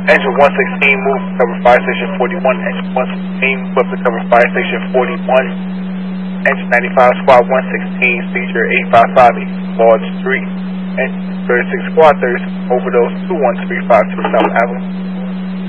Engine 116, move to cover fire station 41. Engine 116, move up to cover fire station 41. Engine 95, squad 116, seizure 855, Lodge Street. Engine 36, squad 30, overdose 2135 to South Avenue.